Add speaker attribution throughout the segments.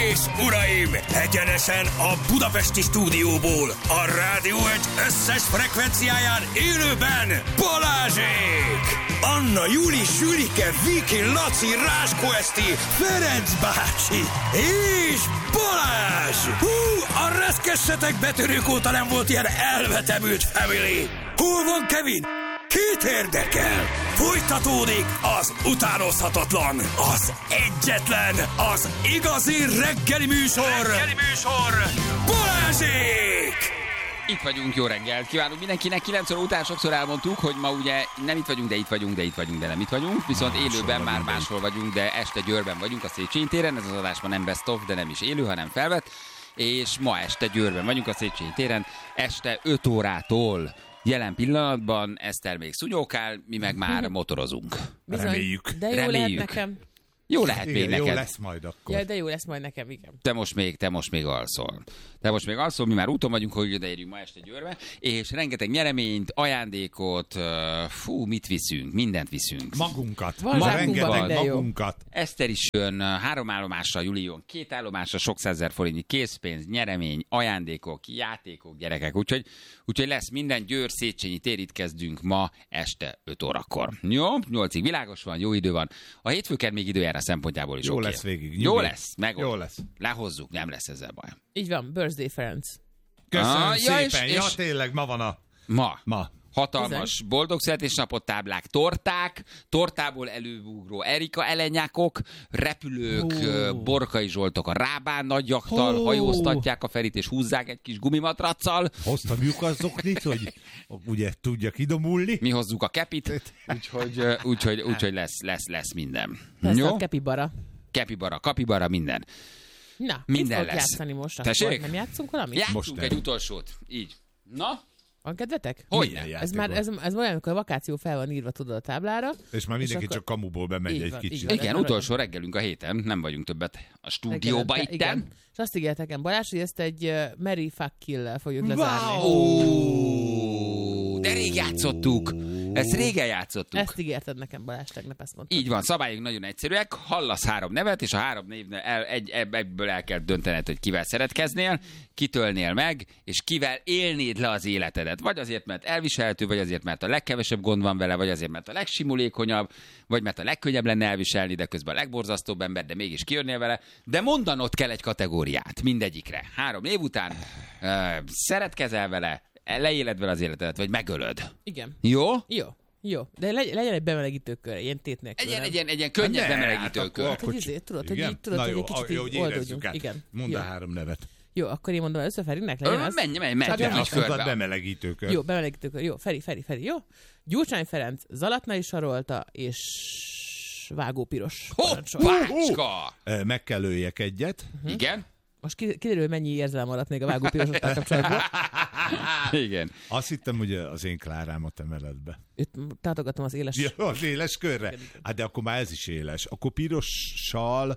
Speaker 1: és uraim, egyenesen a budapesti stúdióból, a Rádió Egy összes frekvenciáján élőben Balázsék! Anna, Juli, Sülike, Viki, Laci, Ráskó Eszti, Ferenc bácsi és Balázs! Hú, a reszkessetek betörők óta nem volt ilyen elvetemült family! Hol van Kevin? Kit érdekel? Folytatódik az utánozhatatlan, az egyetlen, az igazi reggeli műsor, Balázsék!
Speaker 2: Itt vagyunk, jó reggelt kívánunk mindenkinek. 9 óra után sokszor elmondtuk, hogy ma ugye nem itt vagyunk, de itt vagyunk, de itt vagyunk, de nem itt vagyunk. Viszont élőben már máshol vagyunk, de este Győrben vagyunk a Széchenyi téren. Ez az adás ma nem best of, de nem is élő, hanem felvett. És ma este Győrben vagyunk a Széchenyi téren, este 5 órától. Jelen pillanatban Eszter még szunyókál, mi meg már motorozunk.
Speaker 3: Bizony,
Speaker 4: reméljük.
Speaker 3: De jó lehet nekem.
Speaker 2: Jó lehet még neked.
Speaker 4: Jó lesz majd akkor.
Speaker 3: Ja, de jó lesz majd nekem, igen.
Speaker 2: Te most még alszol. Mi már úton vagyunk, hogy odaérjünk ma este Győrbe, és rengeteg nyereményt, ajándékot, mit viszünk, mindent viszünk.
Speaker 4: Magunkat.
Speaker 3: Van
Speaker 4: Rengeteg
Speaker 3: de jó.
Speaker 4: magunkat.
Speaker 2: Eszter is jön 3 állomással, Juli jön 2 állomásra, sok százezer forintnyi készpénz, nyeremény, ajándékok, játékok, gyerekek. Úgyhogy lesz minden. Győr, Széchenyi tér, itt kezdünk ma este 5 órakor. Jó, 8-ig világos van, jó idő van. A hétfőked még időjára szempontjából is
Speaker 4: Jó
Speaker 2: oké.
Speaker 4: lesz végig.
Speaker 2: Jó lesz,
Speaker 4: Jó lesz.
Speaker 2: Lehozzuk, nem lesz ezzel baj.
Speaker 3: Így van, birthday Ferenc.
Speaker 4: Köszönöm
Speaker 2: ja,
Speaker 4: szépen.
Speaker 2: és
Speaker 4: Tényleg, ma van a...
Speaker 2: Ma. Hatalmas boldog születésnapot, táblák, torták, tortából előugró Erika elenyákok, repülők, Borkai Zsoltok a Rábán nagyjaktal, hajóztatják a Ferit és húzzák egy kis gumimatraccal.
Speaker 4: Hoztam lyukaszoknit, hogy ugye tudjak idomulni.
Speaker 2: Mi hozzuk a kepit, úgyhogy lesz minden.
Speaker 3: Lesz
Speaker 2: Jó?
Speaker 3: a kepibara.
Speaker 2: Kepibara, kapibara, minden.
Speaker 3: Na,
Speaker 2: Minden
Speaker 3: mit fogok
Speaker 2: lesz.
Speaker 3: játszani most?
Speaker 2: Tessék?
Speaker 3: Akkor? Nem játszunk valamit?
Speaker 2: Játszunk egy utolsót. Így. Na?
Speaker 3: Van kedvetek?
Speaker 2: Hogyne?
Speaker 3: Ez olyan, amikor a vakáció fel van írva, tudod, a táblára.
Speaker 4: És már mindenki
Speaker 3: akkor...
Speaker 4: csak kamuból bemegy
Speaker 3: Így
Speaker 4: egy
Speaker 3: van,
Speaker 4: kicsit.
Speaker 3: így van.
Speaker 2: Igen, utolsó reggelünk a héten, nem vagyunk többet a stúdióba
Speaker 3: Reggelente,
Speaker 2: itten.
Speaker 3: igen. És azt ígért nekem Balázs, hogy ezt egy Merry Fuck Kill-lel fogjuk lezárni.
Speaker 2: De rég játszottuk. Ezt régen játszottuk.
Speaker 3: Ezt ígérted nekem, Balázs, tegnap ezt mondtad.
Speaker 2: Így van, szabályok nagyon egyszerűek. Hallasz 3 nevet, és a 3 névnél ebből el kell döntened, hogy kivel szeretkeznél, kitölnél meg, és kivel élnéd le az életedet. Vagy azért, mert elviselhető, vagy azért, mert a legkevesebb gond van vele, vagy azért, mert a legsimulékonyabb, vagy mert a legkönnyebb lenne elviselni, de közben a legborzasztóbb ember, de mégis kijönnél vele. De mondanod kell egy kategóriát mindegyikre. 3 év után szeretkezel vele, leéled vele az életedet, vagy megölöd.
Speaker 3: Igen.
Speaker 2: Jó?
Speaker 3: Jó. De legyen egy bemelegítőkör, ilyen tét nélkül.
Speaker 2: Egy ilyen könnyed bemelegítőkör.
Speaker 3: Hát tudod, hogy egy kicsit így oldódjunk. Igen.
Speaker 4: Mondd a 3 nevet.
Speaker 3: Jó, akkor én mondom először Ferinek, legyen az.
Speaker 2: Menj,
Speaker 4: Azt mondtad bemelegítőkör.
Speaker 3: Jó, bemelegítőkör. Jó, Feri, jó. Gyurcsány Ferenc, Zalatnai Sarolta és Vágó Piros.
Speaker 2: Hoppácska!
Speaker 4: Meg kell öljek egyet.
Speaker 2: Igen?
Speaker 3: Most kiderül, mennyi érzelem maradt még a Vágó Pirosostal kapcsolatban.
Speaker 2: Igen.
Speaker 4: Azt hittem, hogy az én Klárámat emeled be.
Speaker 3: Őt tátogatom az éles...
Speaker 4: Ja, az éles körre? Hát de akkor már ez is éles. Akkor pirossal...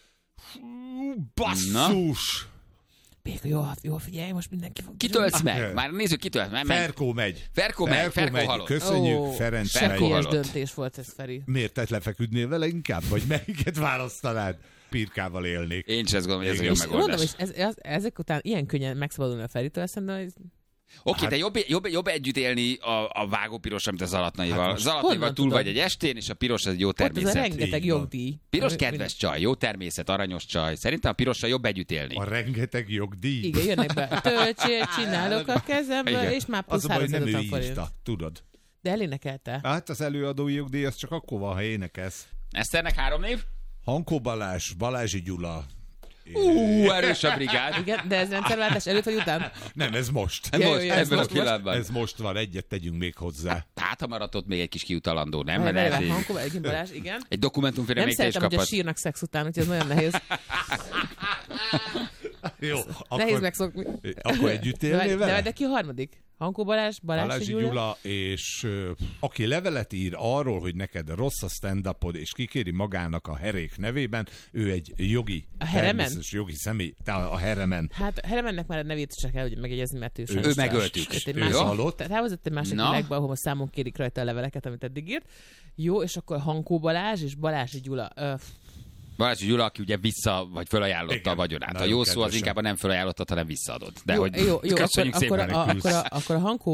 Speaker 4: Basszus!
Speaker 3: Béka, jó, figyelj, most mindenki fog...
Speaker 2: Kitölsz meg? Már nézzük, kitölsz meg.
Speaker 4: Ferkó megy.
Speaker 2: Ferkó halott.
Speaker 4: Köszönjük, Ferenc
Speaker 3: Sekélyes
Speaker 4: megy.
Speaker 3: döntés volt ez, Feri.
Speaker 4: Miért te lefeküdnél vele inkább? Vagy melyiket választanád? Pirkával élnék.
Speaker 2: Én is ezt gondolom, hogy ez a jó
Speaker 3: És mondom,
Speaker 2: megoldás.
Speaker 3: és ezek után ilyen könnyen megszabadulni a Feritől, szerintem, hogy...
Speaker 2: Oké, de jobb együtt élni a Vágó Pirossal, mint a Zalatnaival.
Speaker 4: Hát
Speaker 2: Zalatnaival túl vagy egy estén, és a Piros az egy jó
Speaker 3: Ott ez a
Speaker 2: természet.
Speaker 3: rengeteg jogdíj.
Speaker 2: Piros kedves csaj, jó természet, aranyos csaj. Szerintem a Pirossal jobb együtt élni.
Speaker 4: A rengeteg jogdíj.
Speaker 3: Igen, jönnek be. Töltsél, csinálok a kezembe, és már plusz
Speaker 4: Az a baj, nem ő
Speaker 3: 350 forint.
Speaker 4: írta, tudod.
Speaker 3: De elénekelte.
Speaker 4: Hát az előadói jogdíj az csak akkor van, ha énekelsz.
Speaker 2: Eszternek 3 név?
Speaker 4: Hankó Balázs, Balázsi Gyula.
Speaker 2: Erős a brigád.
Speaker 3: Igen, de ez rendszerváltás előtt vagy után?
Speaker 4: Nem, ez most.
Speaker 2: Ebben a pillanatban.
Speaker 4: Ez most van, egyet tegyünk még hozzá.
Speaker 2: Hát, ha maradt ott még egy kis kiutalandó, nem? Mert
Speaker 3: Vele,
Speaker 2: lehet, hogy
Speaker 3: Hankó Balázs, igen.
Speaker 2: egy dokumentumfilm
Speaker 3: Nem
Speaker 2: még te is
Speaker 3: szeretem, hogy a
Speaker 2: kaphatsz.
Speaker 3: sírnak szex után, úgyhogy ez nagyon nehéz.
Speaker 4: Jó,
Speaker 3: Nehéz megszokni.
Speaker 4: akkor együtt élnél vele?
Speaker 3: De ki a harmadik? Hankó Balázs,
Speaker 4: Balázsi Gyula, és aki levelet ír arról, hogy neked rossz a stand-upod, és kikéri magának a Herék nevében, ő egy jogi,
Speaker 3: A Heremen?
Speaker 4: jogi személy, a Heremen.
Speaker 3: Hát Heremennek már a nevét csak kell, hogy megjegyezni, mert ő
Speaker 2: Ő megöltük.
Speaker 4: Ő halott.
Speaker 3: Tehát elhozott egy másik világba, ahol most számon kérik rajta a leveleket, amit eddig írt. Jó, és akkor Hankó Balázs és Balázsi Gyula.
Speaker 2: Balázs Gyula, aki ugye vagy fölajánlotta
Speaker 4: Igen,
Speaker 2: a vagyonát. A
Speaker 4: nagyon
Speaker 2: jó szó az
Speaker 4: kedvesen.
Speaker 2: inkább nem fölajánlottad, hanem visszaadod. De
Speaker 3: Jó,
Speaker 2: hogy
Speaker 3: jó,
Speaker 2: köszönjük szépen.
Speaker 3: akkor a Hankó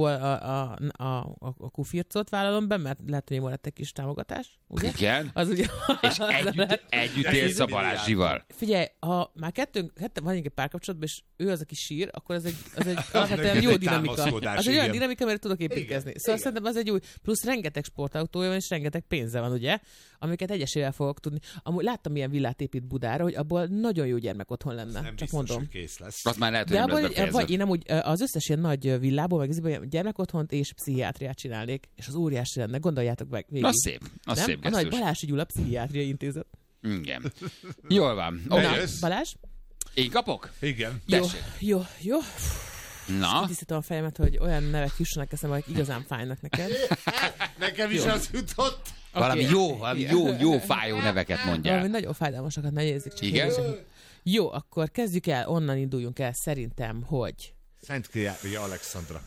Speaker 3: a kufircot vállalom be, mert lehet, hogy volt egy kis támogatás, ugye?
Speaker 2: Igen.
Speaker 3: Az ugye...
Speaker 2: És együtt élsz a Balázsival.
Speaker 3: Figyelj, ha már ketten vagyunk egy párkapcsolatban, és ő az, aki sír, akkor az egy alapvetően jó
Speaker 4: egy
Speaker 3: dinamika.
Speaker 4: támaszkodás,
Speaker 3: Az egy olyan
Speaker 4: igen.
Speaker 3: dinamika, mert tudok építkezni. Szóval szerintem az egy új, plusz rengeteg sportautója van, és rengeteg pénze van, ugye? Amiket egyesével fogok tudni. Amúgy láttam ilyen villát épít Budára, hogy abból nagyon jó gyermek otthon lenne.
Speaker 4: Nem
Speaker 3: Csak
Speaker 4: biztos,
Speaker 3: mondom.
Speaker 4: hogy kész lesz.
Speaker 2: Azt már lehet, hogy
Speaker 3: De
Speaker 2: nem lesz
Speaker 3: abban,
Speaker 2: befejezve.
Speaker 3: vagy én amúgy az összes ilyen nagy villából, meg ezért gyermekotthont és pszichiátriát csinálnék, és az óriási lenne, gondoljátok meg végig.
Speaker 2: Az szép, az
Speaker 3: Nem?
Speaker 2: szép
Speaker 3: A nagy
Speaker 2: gesztus.
Speaker 3: Balási Gyula Pszichiátriai Intézet.
Speaker 2: Igen. Jól van.
Speaker 3: Na,
Speaker 2: Okay.
Speaker 4: Eljössz?
Speaker 3: Balázs?
Speaker 2: Én kapok?
Speaker 4: Igen.
Speaker 2: Tessék.
Speaker 3: Jó.
Speaker 2: Na,
Speaker 3: Kitisztítom a fejemet, hogy olyan nevek jussanak eszembe, hogy igazán fájnak neked.
Speaker 4: Nekem is az jutott.
Speaker 2: valami jó fájó neveket
Speaker 3: Valami
Speaker 2: mondjál.
Speaker 3: nagyon fájdalmasakat ne jegyezzük, csak
Speaker 2: Igen?
Speaker 3: kérdések. Jó, akkor kezdjük el, onnan induljunk el szerintem, hogy
Speaker 4: Szent Király Alexandra.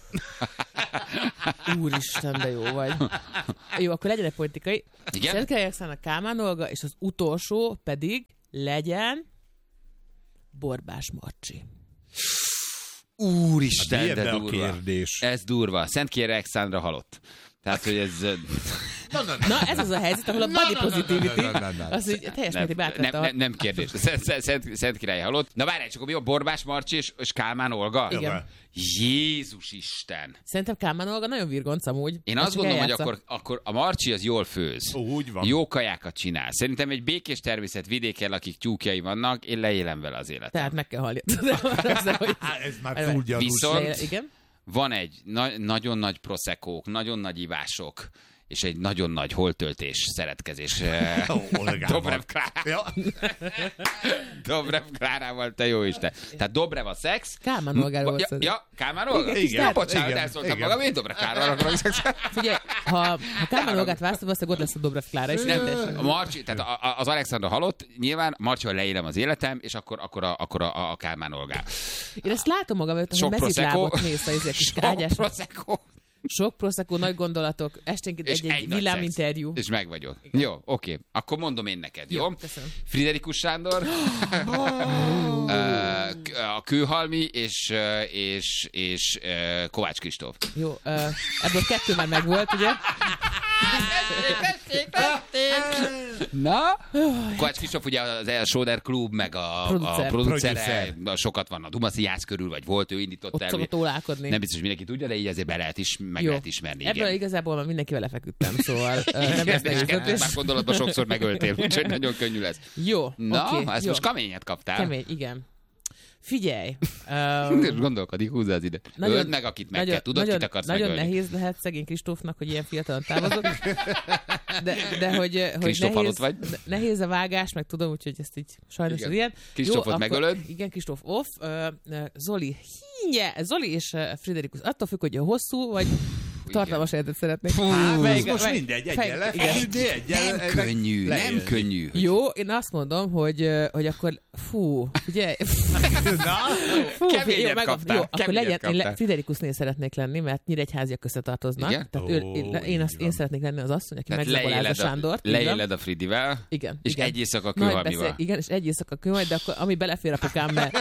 Speaker 3: úristen, de jó vagy. Jó, akkor legyen egy politikai.
Speaker 2: Igen?
Speaker 3: Szent Király Alexandra, Kálmán Olga, és az utolsó pedig legyen Borbás Marcsi.
Speaker 2: Úristen,
Speaker 4: Milyen
Speaker 2: de
Speaker 4: be a
Speaker 2: durva.
Speaker 4: kérdés?
Speaker 2: Ez durva. Szent Király Alexandra halott. Tehát, hogy ez...
Speaker 3: Na, ez az a helyzet, ahol a body positivity,
Speaker 4: Na.
Speaker 3: az így teljes mértékben átvette
Speaker 2: nem kérdés. Szent Király halott. Na várj, csak mi a Borbás Marcsi és Kálmán Olga?
Speaker 3: Igen.
Speaker 2: Jézus Isten!
Speaker 3: Szerintem Kálmán Olga nagyon virgonc amúgy.
Speaker 2: Én
Speaker 3: Ezt
Speaker 2: azt
Speaker 3: csak
Speaker 2: gondolom, hogy
Speaker 3: eljátsza.
Speaker 2: akkor a Marcsi az jól főz.
Speaker 4: Úgy van.
Speaker 2: Jó kajákat csinál. Szerintem egy békés természet vidéken, akik tyúkjai vannak, én leélem vele az életet.
Speaker 3: Tehát meg kell halni.
Speaker 4: Ez már túl gyanús.
Speaker 2: Viszont-
Speaker 3: Igen?
Speaker 2: Van egy nagyon nagy proszekók, nagyon nagy ivások, és egy nagyon nagy holtöltés, szeretkezés.
Speaker 4: Olgával.
Speaker 2: Dobrev Klárával.
Speaker 4: Ja.
Speaker 2: Dobrev Klárával, te jó Isten. Tehát Dobrev a szex.
Speaker 3: Kálmán Olgáról volt szó.
Speaker 2: Ja, Kálmán Olga?
Speaker 4: Igen,
Speaker 2: Ja, bocsánat,
Speaker 4: igen,
Speaker 2: elszóltam
Speaker 4: igen.
Speaker 2: magam, én Dobrev Klárával akarok szexelni.
Speaker 3: Figyelj, ha Kálmán Olgát választod, valószínűleg ott lesz a Dobrev Klára is.
Speaker 2: A Marcsi, tehát az Alexandra halott, nyilván Marcsival leélem az életem, és akkor a Kálmán Olgá.
Speaker 3: Én ezt látom magam előtt, hogy
Speaker 2: Sok
Speaker 3: mezitlábot
Speaker 2: prosecco.
Speaker 3: néz a izé, kis
Speaker 2: Sok
Speaker 3: ágyás.
Speaker 2: prosecco.
Speaker 3: Sok prosecco, nagy gondolatok, esténként
Speaker 2: És
Speaker 3: egy
Speaker 2: nagy
Speaker 3: villáminterjú.
Speaker 2: szex. És meg vagyok. Jó, oké. Akkor mondom én neked, jó?
Speaker 3: Köszönöm.
Speaker 2: Friderikus Sándor, a Kőhalmi és Kovács Kristóf.
Speaker 3: Jó, ebből 2 már megvolt, ugye?
Speaker 2: Na? Kovács Kristóf ugye az Schroeder Klub, meg a
Speaker 3: Producer.
Speaker 2: producere, sokat van a Dumaszíjász körül, vagy volt, ő indította
Speaker 3: Ott
Speaker 2: el.
Speaker 3: szokott ólálkodni.
Speaker 2: Nem biztos, hogy mindenki tudja, de így azért meg
Speaker 3: Jó.
Speaker 2: lehet ismerni.
Speaker 3: Ebből
Speaker 2: Igen.
Speaker 3: igazából már mindenki vele feküdtem, szóval nem ez nehéz
Speaker 2: Már
Speaker 3: döntés.
Speaker 2: gondolatban sokszor megöltél, úgyhogy nagyon könnyű lesz.
Speaker 3: Jó,
Speaker 2: Na,
Speaker 3: oké,
Speaker 2: ezt
Speaker 3: jó.
Speaker 2: most kaményet kaptál.
Speaker 3: Kemény, igen. Figyelj.
Speaker 2: Gondolkodik, húzza az ide. Öld meg, akit meg kell. Tudod, kit akarsz
Speaker 3: nagyon
Speaker 2: megölni?
Speaker 3: nehéz lehet szegény Kristófnak, hogy ilyen fiatalon távozott. De hogy
Speaker 2: Kristóf halott vagy?
Speaker 3: nehéz a vágás, meg tudom, úgyhogy ezt így sajnos
Speaker 2: Igen.
Speaker 3: az ilyen.
Speaker 2: Kristófot
Speaker 3: Jó, akkor-
Speaker 2: megölöd?
Speaker 3: Igen, Kristóf off. Zoli, Zoli és Friderikus, attól függ, hogy hosszú, vagy tartalmas életet szeretnék.
Speaker 4: Ez most mindegy, egyen lesz.
Speaker 3: igen.
Speaker 2: Nem könnyű, nem könnyű.
Speaker 3: Jó, én azt mondom, hogy akkor ugye,
Speaker 2: Keményet kaptál,
Speaker 3: jó, akkor
Speaker 2: keményet
Speaker 3: legyen,
Speaker 2: kaptál.
Speaker 3: Friderikusnél szeretnék lenni, mert Nyíregyháziak összetartoznak.
Speaker 2: Igen?
Speaker 3: Tehát én szeretnék lenni az asszony, aki
Speaker 2: Tehát
Speaker 3: megzabolázza Sándort. így van.
Speaker 2: leéled a Fridivel,
Speaker 3: Igen.
Speaker 2: és
Speaker 3: igen.
Speaker 2: egy éjszaka
Speaker 3: Nagy
Speaker 2: Kőhalmival.
Speaker 3: beszél- Igen, és egy éjszaka kőhalmi, de akkor ami belefér apukám, mert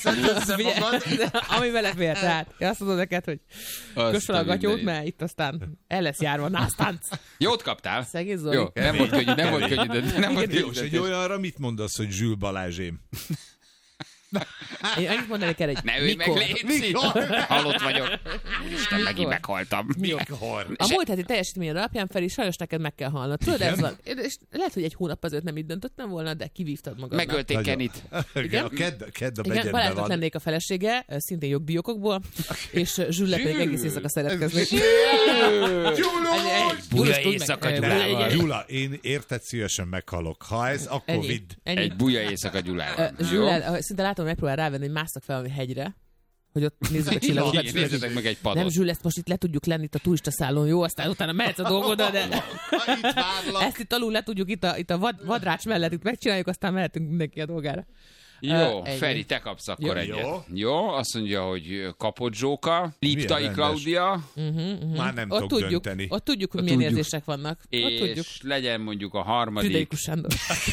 Speaker 3: ami belefér, tehát én azt mondom neked, hogy
Speaker 2: Azt
Speaker 3: kös fel
Speaker 2: a
Speaker 3: a gatyót,
Speaker 2: mindenit.
Speaker 3: mert itt aztán el lesz járva, násztánc.
Speaker 2: Jót kaptál?
Speaker 3: Szegény Zoli.
Speaker 2: Jó, nem volt könnyű, de nem volt
Speaker 4: Jó,
Speaker 2: könnyű.
Speaker 4: és egy olyanra mit mondasz, hogy Zsül Balázsém?
Speaker 3: Én annyit mondanék el, hogy
Speaker 2: Ne ülj meg,
Speaker 3: mikor.
Speaker 2: léci! Halott vagyok. Úristen, megint meghaltam.
Speaker 3: Jó. A múlt heti teljesítmény alapján Feri, sajnos neked meg kell halnod. Tudod, ez van. És lehet, hogy egy hónap azért nem így döntöttem volna, de kivívtad magadnak.
Speaker 2: Megölték
Speaker 4: Nagyon.
Speaker 2: Kenit.
Speaker 3: Igen?
Speaker 4: A kedd a
Speaker 3: Igen,
Speaker 4: begyedben
Speaker 3: Balázsnak
Speaker 4: van.
Speaker 3: lennék a felesége, szintén jogdíjokokból, és Zsülle pedig egész éjszaka szeretkezni.
Speaker 2: Buja éjszaka Gyulával.
Speaker 4: Gyula, én érted szívesen meghalok. Ha ez, akkor vidd.
Speaker 2: Egy buja éjszaka Gyulával. Jó?
Speaker 3: Zsülle, szinte látom, hogy megpróbál rávenni, hogy másszak fel valami hegyre, hogy ott nézzük a csillagokat.
Speaker 2: Igen, nézzetek meg egy
Speaker 3: Nem,
Speaker 2: padot.
Speaker 3: Zsülle, ezt most itt le tudjuk lenni itt a turista szállón, jó? Aztán utána mehetsz a dolgodra, de
Speaker 4: Itt várlak.
Speaker 3: ezt itt alul le tudjuk itt a vadrács mellett itt megcsináljuk, aztán mehetünk mindenki a dolgára.
Speaker 2: Jó,
Speaker 3: Ennyi.
Speaker 2: Feri, te kapsz akkor
Speaker 3: Jó.
Speaker 2: egyet. Jó, azt mondja, hogy Kapodzsóka, Liptai
Speaker 4: rendes.
Speaker 2: Klaudia,
Speaker 4: Már nem
Speaker 3: Ott
Speaker 4: tudok
Speaker 3: tudjuk,
Speaker 4: dönteni.
Speaker 3: ott tudjuk, hogy milyen
Speaker 2: tudjuk.
Speaker 3: érzések vannak. Ott tudjuk.
Speaker 2: és legyen mondjuk a harmadik.
Speaker 3: Friderikus Sándor.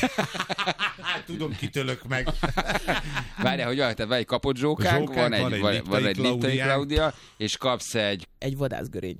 Speaker 4: Hát tudom, kitölök meg.
Speaker 2: Várjál, hogy van egy Kapodzsókánk, van egy Liptai
Speaker 4: Klaudiánk.
Speaker 2: Klaudia, és kapsz egy
Speaker 3: Egy vadászgörény.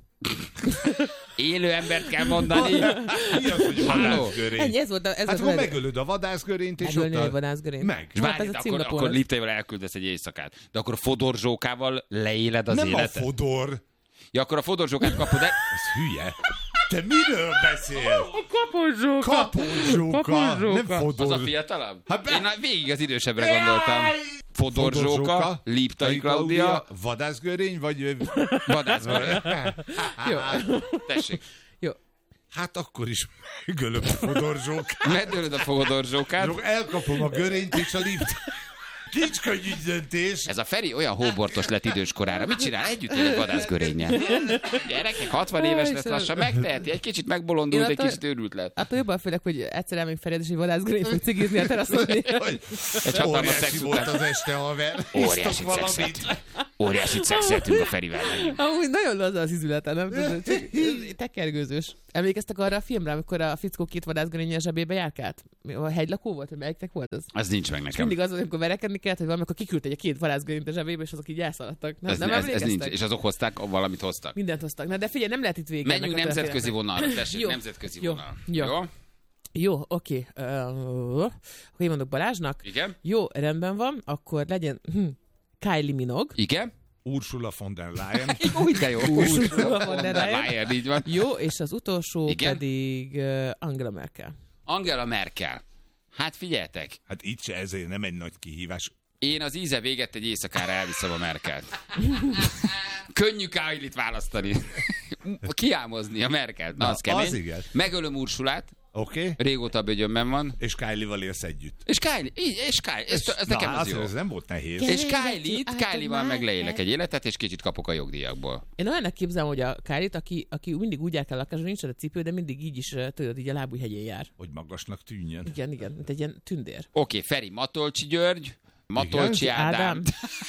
Speaker 2: élő embert kell mondani.
Speaker 4: Mi az, hogy
Speaker 2: Halló.
Speaker 4: vadászgörény?
Speaker 3: Ennyi, ez volt
Speaker 4: Hát akkor megölöd a vadászgörényt, és
Speaker 3: Megölni egy
Speaker 4: ott
Speaker 3: vadászgörényt.
Speaker 4: Meg.
Speaker 3: És
Speaker 2: Várj,
Speaker 3: ez a
Speaker 2: akkor
Speaker 3: címlapon.
Speaker 2: Liptaival elküldesz egy éjszakát. De akkor a Fodorzsókával leéled az
Speaker 4: Nem a
Speaker 2: életet.
Speaker 4: Fodor.
Speaker 2: Ja, akkor a Fodorzsókát kapod el.
Speaker 4: Ez hülye. Te miről beszél?
Speaker 3: Kapodzsóka.
Speaker 4: Kapodzsóka. Nem
Speaker 2: Az a
Speaker 4: Fodor.
Speaker 2: fiatalabb?
Speaker 4: Hát
Speaker 2: Én végig az idősebbre gondoltam. Fodorzsóka, Liptai Klaudia,
Speaker 4: vadászgörény, vagy...
Speaker 2: vadászgörény.
Speaker 3: Jó.
Speaker 2: Tessék,
Speaker 3: Jó.
Speaker 4: Hát akkor is megölöm a Fodorzsókát.
Speaker 2: megdőlöd a Fodorzsókát.
Speaker 4: Elkapom a görényt és a lift. Nincs könnyű döntés.
Speaker 2: Ez a Feri olyan hóbortos lett időskorára. Mit csinál? Együtt él egy vadászgörénnyel. Gyerekek, 60 éves lesz lassan, megteheti. Egy kicsit megbolondult,
Speaker 3: Én
Speaker 2: egy
Speaker 3: attól-
Speaker 2: kicsit őrült lett.
Speaker 3: Attól jobban félek, hogy egyszer elmegyünk Fered, és egy vadászgörényt fog cigizni a teraszon.
Speaker 2: Egy hatalmas
Speaker 4: Óriási
Speaker 2: szex
Speaker 4: volt
Speaker 2: után.
Speaker 4: az este, haver.
Speaker 2: Óriási
Speaker 4: Isztok valamit.
Speaker 2: szexet. Óriási szexeltünk a Ferivel.
Speaker 3: Amúgy nagyon laza az izülete, nem tudod? Csak tekergőzős. Emlékeztek arra a filmre, amikor a fickó két vadászgörénnyel zsebébe járkált? A hegylakó volt, hogy melyiknek volt az?
Speaker 2: Az nincs meg
Speaker 3: És
Speaker 2: nekem.
Speaker 3: mindig az, amikor verekedni kellett, hogy valamikor kiküldte egy két vadászgörényt a zsebébe, és azok így elszaladtak. Nem, nem
Speaker 2: Ez
Speaker 3: emlékeztek?
Speaker 2: nincs. És azok hozták, valamit hoztak.
Speaker 3: Mindent hoztak. Na de figyelj, nem lehet itt vége.
Speaker 2: Menjünk
Speaker 3: ennek a
Speaker 2: nemzetközi
Speaker 3: történetnek.
Speaker 2: vonalra, tessék,
Speaker 3: Jó.
Speaker 2: nemzetközi
Speaker 3: Jó.
Speaker 2: vonal.
Speaker 3: Jó.
Speaker 2: Jó?
Speaker 3: Jó, oké. Akkor én mondok Balázsnak.
Speaker 2: Igen?
Speaker 3: Jó, rendben van, akkor legyen Kylie Minogue.
Speaker 2: Igen?
Speaker 4: Ursula von der Leyen.
Speaker 2: Úgy de jó.
Speaker 3: Ursula von der Leyen.
Speaker 2: Leyen, így van.
Speaker 3: Jó, és az utolsó
Speaker 2: Igen?
Speaker 3: pedig Angela Merkel.
Speaker 2: Angela Merkel. Hát figyeljetek,
Speaker 4: Hát itt se ezért nem egy nagy kihívás.
Speaker 2: én az íze véget egy éjszakára elviszem a Merkelt. Könnyű Kylie-t választani. Kiámozni a Merkelt. Na, az kemény.
Speaker 4: az igen.
Speaker 2: Megölöm Ursulát.
Speaker 4: Oké?
Speaker 2: Régóta bőgyönben van.
Speaker 4: És Kylie-val élsz együtt.
Speaker 2: És Kylie, ez nekem az jó.
Speaker 4: Ez nem volt nehéz.
Speaker 3: Ke-
Speaker 2: És
Speaker 3: Átad
Speaker 2: Kylie-val meg
Speaker 3: már
Speaker 2: leélek egy életet, és kicsit kapok a jogdíjakból.
Speaker 3: Én olyannak képzelem, hogy a Kylie-t, aki mindig úgy jár kell lakásra, nincs a cipő, de mindig így is, tudod, így a lábújhegyén jár.
Speaker 4: Hogy magasnak tűnjön.
Speaker 3: Igen, mint egy ilyen tündér.
Speaker 2: Oké, Feri, Matolcsi György, Matolcsi Ádám.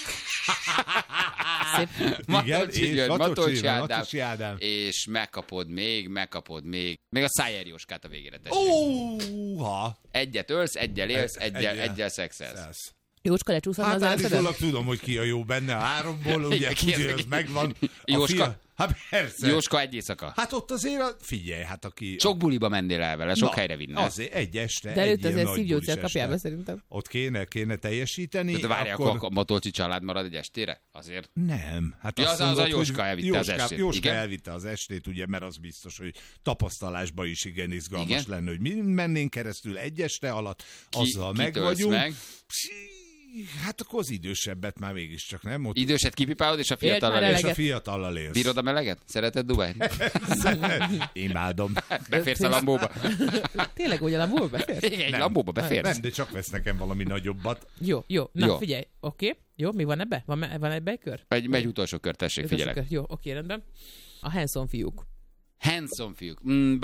Speaker 3: Szép.
Speaker 2: Matolcsi
Speaker 4: és
Speaker 2: György, Matolcsi Ádám.
Speaker 4: Matolcsi Ádám.
Speaker 2: És megkapod még a Szájer Jóskát a végére, tessék.
Speaker 4: Óha!
Speaker 2: Egyet ölsz, egyel élsz, egyel szexelsz.
Speaker 4: Szelsz.
Speaker 3: Jócska lecsúszhatna
Speaker 4: Hát
Speaker 3: az életedet?
Speaker 4: állítólag tudom, hogy ki a jó benne a háromból, ugye,
Speaker 2: Igen, ki az,
Speaker 4: ugye
Speaker 2: aki-
Speaker 4: az megvan. A
Speaker 2: Jóska?
Speaker 4: Hát persze.
Speaker 2: Jóska egy éjszaka.
Speaker 4: Hát ott azért, figyelj, hát aki...
Speaker 2: Sok buliba mennél el vele, sok helyre vinne.
Speaker 4: Azért egy este,
Speaker 3: De
Speaker 4: egy
Speaker 3: előtt
Speaker 4: ilyen
Speaker 3: azért
Speaker 4: nagy
Speaker 3: szívgyógyszer
Speaker 4: bulis
Speaker 3: kapjál be
Speaker 4: este.
Speaker 3: szerintem.
Speaker 4: Ott kéne teljesíteni.
Speaker 2: De várjál, akkor a Matolcsi család marad egy estére? Azért.
Speaker 4: Nem. Hát
Speaker 2: Ja,
Speaker 4: azt
Speaker 2: az a
Speaker 4: mondod,
Speaker 2: Jóska
Speaker 4: hogy
Speaker 2: elvitte az estét.
Speaker 4: Jóska
Speaker 2: Igen.
Speaker 4: elvitte az estét, ugye, mert az biztos, hogy tapasztalásban is igen izgalmas
Speaker 2: Igen.
Speaker 4: lenne, hogy mi mennénk keresztül egy este alatt, azzal meg
Speaker 2: kitölsz
Speaker 4: vagyunk.
Speaker 2: meg?
Speaker 4: Hát akkor az idősebbet már mégiscsak, nem? Ott
Speaker 2: Időset kipipálod, és a
Speaker 3: Élt
Speaker 2: fiatallal
Speaker 3: már
Speaker 2: élsz.
Speaker 4: és a
Speaker 3: eleget.
Speaker 4: fiatallal élsz.
Speaker 2: Bírod a meleget? Szereted Dubájt?
Speaker 4: Imádom.
Speaker 2: Beférsz a Lambóba?
Speaker 3: Tényleg, hogy a labból befér?
Speaker 2: Igen, egy Lambóba beférsz.
Speaker 4: Nem, de csak vesz nekem valami nagyobbat.
Speaker 3: Jó. Na,
Speaker 2: Jó.
Speaker 3: figyelj, oké. Jó, mi van ebbe? Van ebbe egy kör?
Speaker 2: Megy utolsó kör, tessék, figyelek.
Speaker 3: Jó, oké, rendben. A Hanson fiúk.
Speaker 2: Handsome fiúk.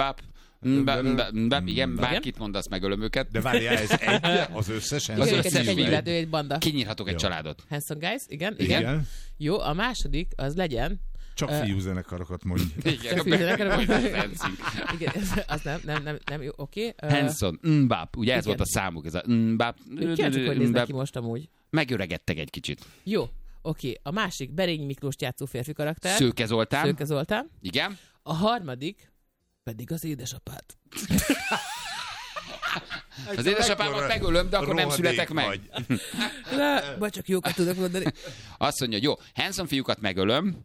Speaker 2: Igen, bárkit mondasz, megölöm őket.
Speaker 4: De várjál, ez egy az összesen?
Speaker 3: Igen,
Speaker 2: összes
Speaker 3: őket egy
Speaker 2: fiú.
Speaker 3: illető, egy banda.
Speaker 2: Kinyírhatok egy családot.
Speaker 3: Hanson guys, igen.
Speaker 4: Igen.
Speaker 3: Jó, a második, az legyen...
Speaker 4: Csak fiúzenekarokat mondj.
Speaker 2: Igen,
Speaker 3: Igen, az nem, jó, oké.
Speaker 2: Hanson, Mbap, ugye ez
Speaker 3: igen.
Speaker 2: volt a számuk, ez a Mbap.
Speaker 3: Kíváncsiak, hogy néznek ki most amúgy.
Speaker 2: Megöregedtek egy kicsit.
Speaker 3: Jó, oké. A másik, Berényi Miklós játszó férfi karakter.
Speaker 2: Szőke Zoltán.
Speaker 3: Szőke Zoltán.
Speaker 2: Igen.
Speaker 3: A harmadik pedig az édesapád.
Speaker 2: Az édesapámat megölöm, de akkor nem
Speaker 4: Rohadék
Speaker 2: születek meg.
Speaker 4: vagy.
Speaker 3: Vagy csak jókat tudok mondani.
Speaker 2: Azt mondja, jó, Hanson fiúkat megölöm,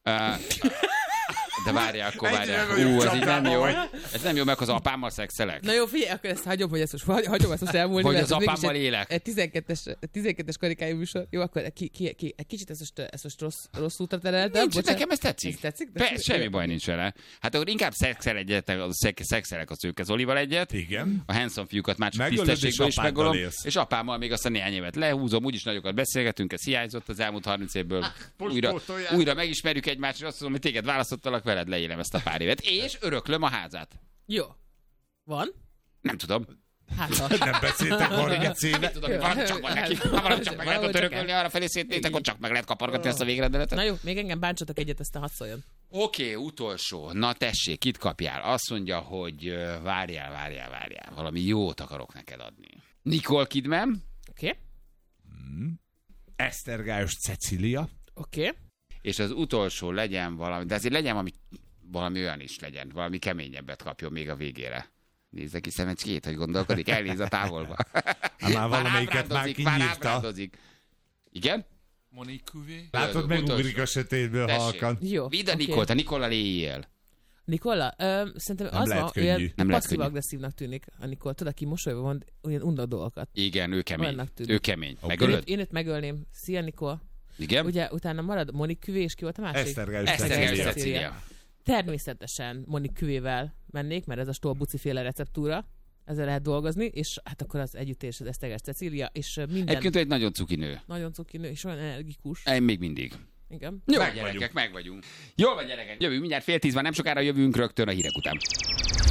Speaker 2: de várjál, akkor várjál.
Speaker 4: Egyre nagyobb
Speaker 2: Ez így nem
Speaker 4: csapdában
Speaker 2: jó.
Speaker 4: vagy.
Speaker 2: Ez nem jó, meg az apámmal szexelek.
Speaker 3: Na jó, figyelj, akkor ezt hagyom, hogy ezt most elmúlni.
Speaker 2: Hogy
Speaker 3: mert
Speaker 2: az
Speaker 3: ez mégis
Speaker 2: apámmal
Speaker 3: egy-
Speaker 2: élek.
Speaker 3: Egy 12-es karikájú műsor. Jó, akkor egy kicsit ezt most rossz útra tereltem.
Speaker 2: Nincs, nekem ez tetszik.
Speaker 3: Ez tetszik?
Speaker 2: Persze, semmi baj nincs vele. Hát akkor inkább szexelek a Szőke Zolival egyet.
Speaker 4: Igen.
Speaker 2: A Hanson fiúkat már csak
Speaker 4: Megölöd,
Speaker 2: tisztességből
Speaker 4: és
Speaker 2: is
Speaker 4: apáddal
Speaker 2: megölöm.
Speaker 4: élsz.
Speaker 2: És apámmal még azt a néhány évet lehúzom, úgyis nagyokat beszélgetünk, ez hiányzott az elmúlt 30 évből.
Speaker 4: pótolják.
Speaker 2: Újra megismerjük egymást, és azt mondom, hogy téged választottalak, veled leélem ezt a pár évet. És öröklöm a házát.
Speaker 3: Jó. Van?
Speaker 2: Nem tudom.
Speaker 4: Nem beszéltek 30 éve.
Speaker 2: Tudom, valami csak van neki. Ha valami csak meg lehet törökölni arra felé szétnétek, akkor csak meg lehet kapargatni ezt a végrendeletet.
Speaker 3: Na jó, még engem bántsatok egyet, aztán hadd szóljon.
Speaker 2: Oké, utolsó. Na tessék, kit kapjál? Azt mondja, hogy várjál. Valami jót akarok neked adni. Nicole Kidman.
Speaker 3: Oké.
Speaker 4: Esztergályos Cecília.
Speaker 3: Oké.
Speaker 2: És az utolsó legyen valami, de azért legyen valami olyan is legyen. Valami keményebbet kapjon még a végére. Nézze ki szemecskét, hogy gondolkodik, elnéz a távolba.
Speaker 4: Már valamelyiket már kinyírta.
Speaker 2: Igen?
Speaker 5: Monique Couvé.
Speaker 4: Látod, megugrik a sötétből halkan.
Speaker 3: Jó.
Speaker 2: Vidd a
Speaker 3: oké.
Speaker 2: Nikolt, a Nikollal éljél.
Speaker 3: Nikola? Szerintem
Speaker 4: Nem
Speaker 3: az
Speaker 4: lehet
Speaker 3: van,
Speaker 4: könnyű.
Speaker 3: olyan
Speaker 2: Nem lehet
Speaker 3: passzív-agresszívnak tűnik a Nikola. Tudod, aki mosolyban van, olyan unda dolgokat.
Speaker 2: Igen, ő kemény.
Speaker 3: Olyannak tűnik.
Speaker 2: Ő kemény.
Speaker 4: Oké.
Speaker 2: Megölöd?
Speaker 3: Én őt megölném. Szia, Nikola.
Speaker 2: Igen?
Speaker 3: Ugye utána marad Monique Couvé, és ki volt a másik?
Speaker 4: Esztergályos
Speaker 2: Esztergályos
Speaker 4: Cecília.
Speaker 2: Cecília.
Speaker 3: Természetesen Monique Couvével mennék, mert ez a stolbuci-féle receptúra. Ezzel lehet dolgozni, és hát akkor az együttés az Esztergályos Cecília, és minden
Speaker 2: Egyébként egy nagyon cuki nő.
Speaker 3: nagyon cuki nő, és olyan energikus.
Speaker 2: Még mindig.
Speaker 3: Igen.
Speaker 2: Jó,
Speaker 4: Meg
Speaker 2: gyerekek,
Speaker 4: vagyunk.
Speaker 2: meg vagyunk. Jól van, gyerekek. Jövünk mindjárt 9:30, nem sokára jövünk rögtön a hírek után.